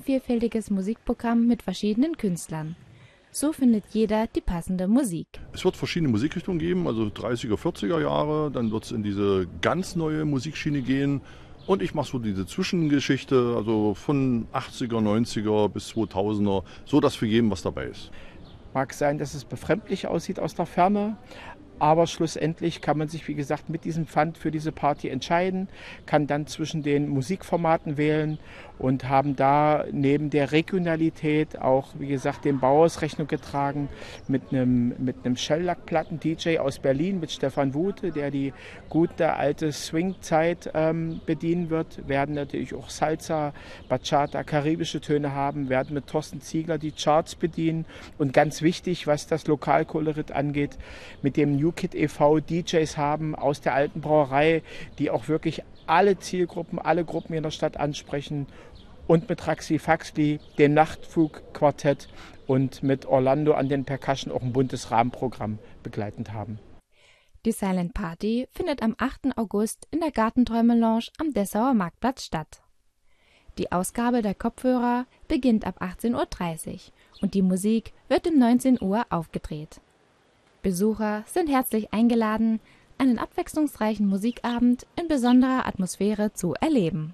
vielfältiges Musikprogramm mit verschiedenen Künstlern. So findet jeder die passende Musik. Es wird verschiedene Musikrichtungen geben, also 30er, 40er Jahre, dann wird es in diese ganz neue Musikschiene gehen. Und ich mache so diese Zwischengeschichte, also von 80er, 90er bis 2000er, so dass für jeden was dabei ist. Mag sein, dass es befremdlich aussieht aus der Ferne, aber schlussendlich kann man sich, wie gesagt, mit diesem Pfand für diese Party entscheiden, kann dann zwischen den Musikformaten wählen und haben da neben der Regionalität auch, wie gesagt, dem Bauhaus Rechnung getragen mit einem Shellackplatten-DJ aus Berlin, mit Stefan Wute, der die gute alte Swing-Zeit bedienen wird, werden natürlich auch Salsa, Bachata, karibische Töne haben, werden mit Thorsten Ziegler die Charts bedienen und ganz wichtig, was das Lokalkolorit angeht, mit dem New Kid e.V. DJs haben aus der alten Brauerei, die auch wirklich alle Zielgruppen, alle Gruppen in der Stadt ansprechen und mit Raxi Faxli, dem Nachtflugquartett und mit Orlando an den Percussion auch ein buntes Rahmenprogramm begleitend haben. Die Silent Party findet am 8. August in der Gartenträume-Lounge am Dessauer Marktplatz statt. Die Ausgabe der Kopfhörer beginnt ab 18:30 Uhr und die Musik wird um 19 Uhr aufgedreht. Besucher sind herzlich eingeladen, einen abwechslungsreichen Musikabend in besonderer Atmosphäre zu erleben.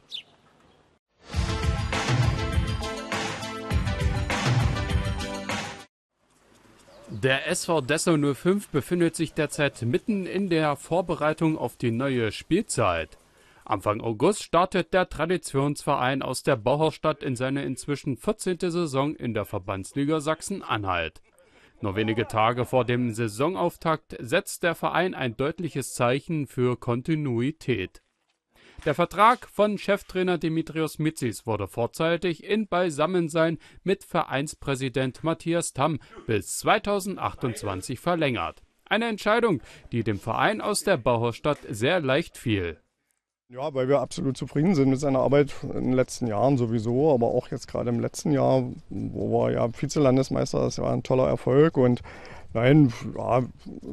Der SV Dessau 05 befindet sich derzeit mitten in der Vorbereitung auf die neue Spielzeit. Anfang August startet der Traditionsverein aus der Bauhausstadt in seine inzwischen 14. Saison in der Verbandsliga Sachsen-Anhalt. Nur wenige Tage vor dem Saisonauftakt setzt der Verein ein deutliches Zeichen für Kontinuität. Der Vertrag von Cheftrainer Dimitrios Mitsis wurde vorzeitig in Beisammensein mit Vereinspräsident Matthias Tamm bis 2028 verlängert. Eine Entscheidung, die dem Verein aus der Bauhausstadt sehr leicht fiel. Ja, weil wir absolut zufrieden sind mit seiner Arbeit in den letzten Jahren sowieso, aber auch jetzt gerade im letzten Jahr, wo wir ja Vize-Landesmeister, das war ein toller Erfolg und nein, ja,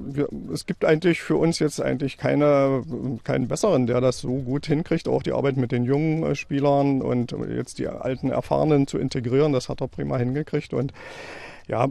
es gibt eigentlich für uns jetzt eigentlich keinen besseren, der das so gut hinkriegt, auch die Arbeit mit den jungen Spielern und jetzt die alten Erfahrenen zu integrieren, das hat er prima hingekriegt und ja,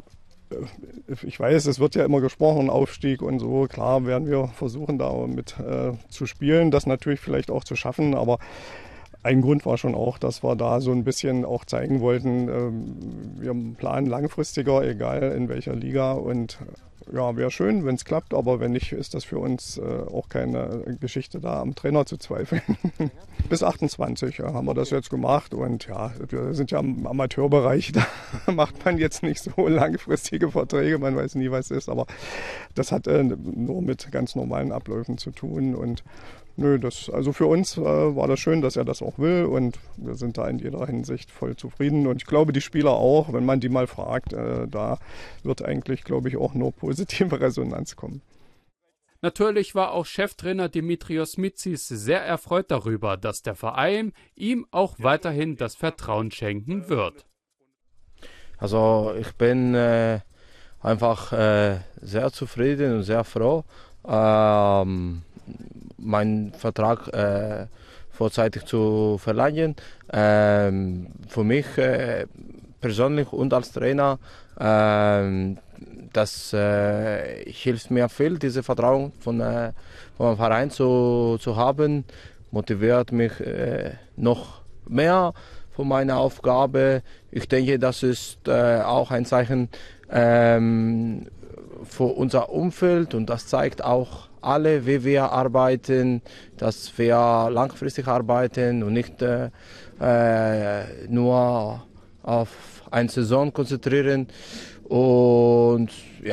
ich weiß, es wird ja immer gesprochen, Aufstieg und so. Klar werden wir versuchen, da mit zu spielen, das natürlich vielleicht auch zu schaffen. Aber ein Grund war schon auch, dass wir da so ein bisschen auch zeigen wollten, wir planen langfristiger, egal in welcher Liga. Und ja, wäre schön, wenn es klappt, aber wenn nicht, ist das für uns auch keine Geschichte, da am Trainer zu zweifeln. Bis 28 ja, haben wir das jetzt gemacht und ja, wir sind ja im Amateurbereich, da macht man jetzt nicht so langfristige Verträge, man weiß nie, was ist, aber das hat nur mit ganz normalen Abläufen zu tun und nö, also für uns war das schön, dass er das auch will und wir sind da in jeder Hinsicht voll zufrieden und ich glaube, die Spieler auch, wenn man die mal fragt, da wird eigentlich, glaube ich, auch nur positive Resonanz kommen. Natürlich war auch Cheftrainer Dimitrios Mitsis sehr erfreut darüber, dass der Verein ihm auch weiterhin das Vertrauen schenken wird. Also ich bin einfach sehr zufrieden und sehr froh, meinen Vertrag vorzeitig zu verlängern. Für mich persönlich und als Trainer, das hilft mir viel, dieses Vertrauen vom Verein zu haben, motiviert mich noch mehr für meine Aufgabe. Ich denke, das ist auch ein Zeichen für unser Umfeld und das zeigt auch alle, wie wir arbeiten, dass wir langfristig arbeiten und nicht nur auf eine Saison konzentrieren. Und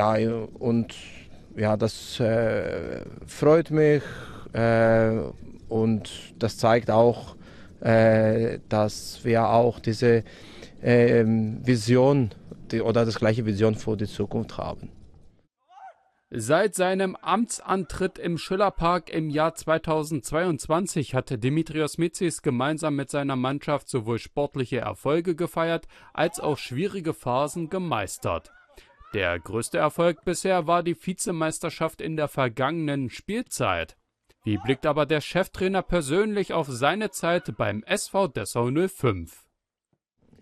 ja, das freut mich und das zeigt auch, dass wir auch diese Vision oder das gleiche Vision für die Zukunft haben. Seit seinem Amtsantritt im Schillerpark im Jahr 2022 hatte Dimitrios Mitsis gemeinsam mit seiner Mannschaft sowohl sportliche Erfolge gefeiert, als auch schwierige Phasen gemeistert. Der größte Erfolg bisher war die Vizemeisterschaft in der vergangenen Spielzeit. Wie blickt aber der Cheftrainer persönlich auf seine Zeit beim SV Dessau 05?